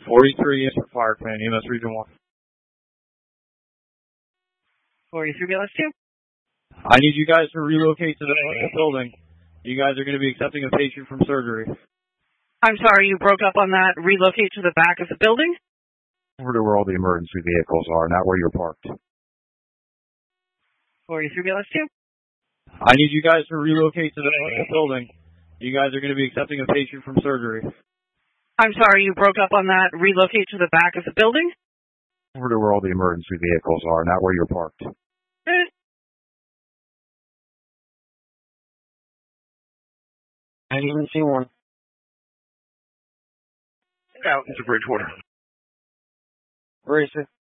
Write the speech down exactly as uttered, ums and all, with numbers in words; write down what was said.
forty-three is for Fire Command, E M S Region one. forty-three B L S two. I need you guys to relocate to the building. You guys are going to be accepting a patient from surgery. I'm sorry, you broke up on that. Relocate to the back of the building? Over to where all the emergency vehicles are, not where you're parked. forty-three B L S two. I need you guys to relocate to the building. You guys are going to be accepting a patient from surgery. I'm sorry, you broke up on that. Relocate to the back of the building? Over to where all the emergency vehicles are, not where you're parked. Eh. I didn't even see one. Out into Bridgewater. Where is it?